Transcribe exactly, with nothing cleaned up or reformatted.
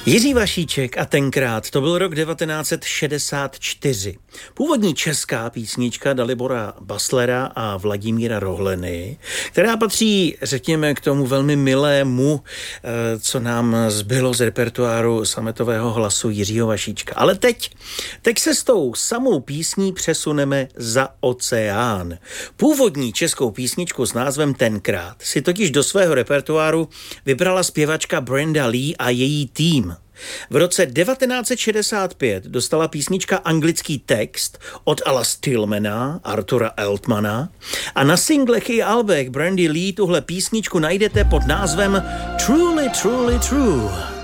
Jiří Vašíček a tenkrát, to byl rok devatenáct set šedesát čtyři. Původní česká písnička Dalibora Baslera a Vladimíra Rohleny, která patří, řekněme, k tomu velmi milému, co nám zbylo z repertoáru sametového hlasu Jiřího Vašíčka. Ale teď, teď se s tou samou písní přesuneme za oceán. Původní českou písničku s názvem Tenkrát si totiž do svého repertoáru vybrala zpěvačka Brenda Lee a její tým. V roce devatenáct set šedesát pět dostala písnička anglický text od Ala Stillmana, Artura Eltmana a na singlech i albech Brandy Lee tuhle písničku najdete pod názvem Truly, Truly True.